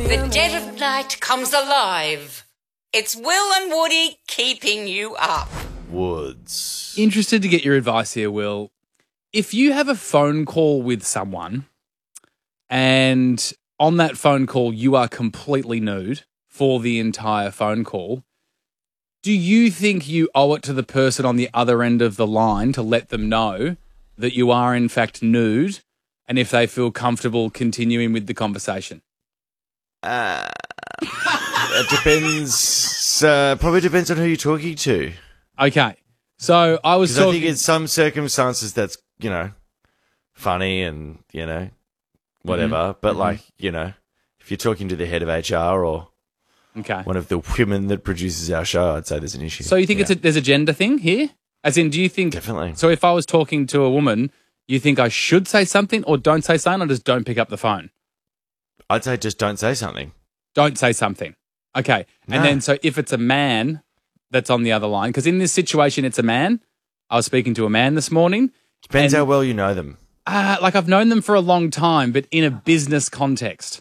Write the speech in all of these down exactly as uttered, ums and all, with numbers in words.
The dead of night comes alive. It's Will and Woody keeping you up. Woods. Interested to get your advice here, Will. If you have a phone call with someone and on that phone call you are completely nude for the entire phone call, do you think you owe it to the person on the other end of the line to let them know that you are in fact nude and if they feel comfortable continuing with the conversation? Uh, it depends. Uh, probably depends on who you're talking to. Okay. So I was 'Cause talking... I think in some circumstances that's, you know, funny and, you know, whatever. Mm-hmm. But, Mm-hmm. like, you know, if you're talking to the head of H R or okay. one of the women that produces our show, I'd say there's an issue. So you think yeah. it's a, there's a gender thing here? As in, do you think... Definitely. So if I was talking to a woman, you think I should say something or don't say something or just don't pick up the phone? I'd say just don't say something. Don't say something. Okay. And No. then so if it's a man that's on the other line, because in this situation it's a man. I was speaking to a man this morning. Depends and, how well you know them. Uh, like I've known them for a long time, but in a business context.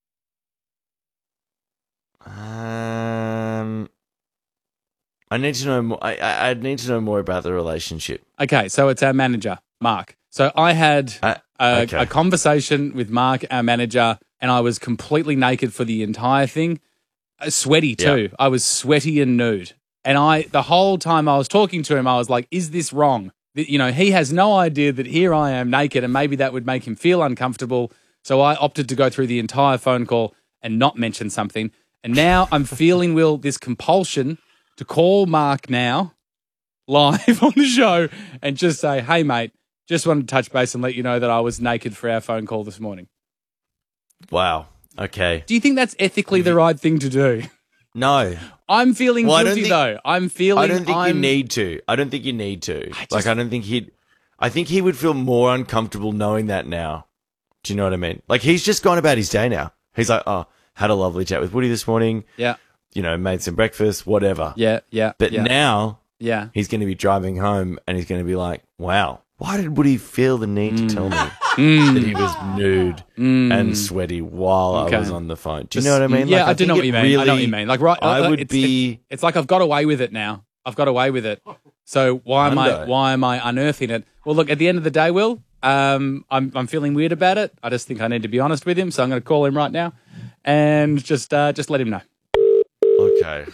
Um, I need to know more. I, I I'd need to know more about the relationship. Okay, so it's our manager, Mark. So I had Uh, a, okay. a conversation with Mark, our manager, and I was completely naked for the entire thing. Uh, sweaty too. Yeah. I was sweaty and nude. And I, the whole time I was talking to him, I was like, is this wrong? That, you know, he has no idea that here I am naked and maybe that would make him feel uncomfortable. So I opted to go through the entire phone call and not mention something. And now I'm feeling, Will, this compulsion to call Mark now live on the show and just say, hey, mate, just wanted to touch base and let you know that I was naked for our phone call this morning. Wow. Okay. Do you think that's ethically the right thing to do? No. I'm feeling Well, I don't guilty, think- though. I'm feeling I don't think I'm, you need to. I don't think you need to. I like, just- I don't think he'd. I think he would feel more uncomfortable knowing that now. Do you know what I mean? Like, he's just gone about his day now. He's like, oh, had a lovely chat with Woody this morning. Yeah, You know, made some breakfast, whatever. yeah, yeah. But yeah, now yeah. he's going to be driving home and he's going to be like, wow, why did Woody feel the need to tell me Mm. that he was nude and sweaty while Okay. I was on the phone? Do you Just- know what I mean? Yeah, Like, I, do think know what it you mean. I know what really- you mean. Like, right, I uh, would it's, be. It's, it's like I've got away with it now. I've got away with it. So why am I? Hundo. Why am I unearthing it? Well, look. At the end of the day, Will, um, I'm I'm feeling weird about it. I just think I need to be honest with him. So I'm going to call him right now and just uh, just let him know. Okay.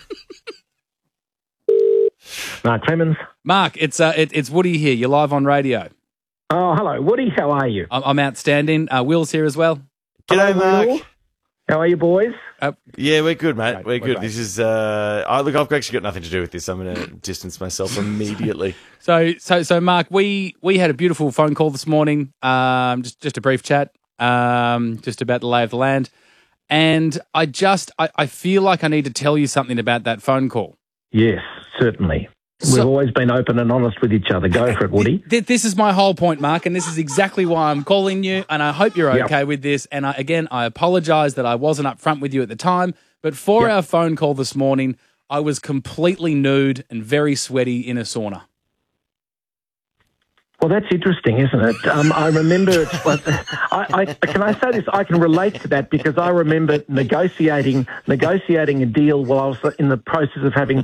Mark Clemens. Mark, it's uh, it, it's Woody here. You're live on radio. Oh, hello, Woody. How are you? I'm, I'm outstanding. Uh, Will's here as well. G'day, Hello, Mark. Will. How are you, boys? Uh, Yeah, we're good, mate. Right, we're we're good. great. This is. Uh, I look. I've actually got nothing to do with this. I'm going to distance myself immediately. So, so, so, Mark, we we had a beautiful phone call this morning. Um, just just a brief chat, um, just about the lay of the land, and I just I, I feel like I need to tell you something about that phone call. Yes, certainly. So- We've always been open and honest with each other. Go for it, Woody. Th- This is my whole point, Mark, and this is exactly why I'm calling you. And I hope you're Yep. okay with this. And I, again, I apologise that I wasn't upfront with you at the time. But for Yep. our phone call this morning, I was completely nude and very sweaty in a sauna. Well, that's interesting, isn't it? Um, I remember. It's, I, I, can I say this? I can relate to that because I remember negotiating negotiating a deal while I was in the process of having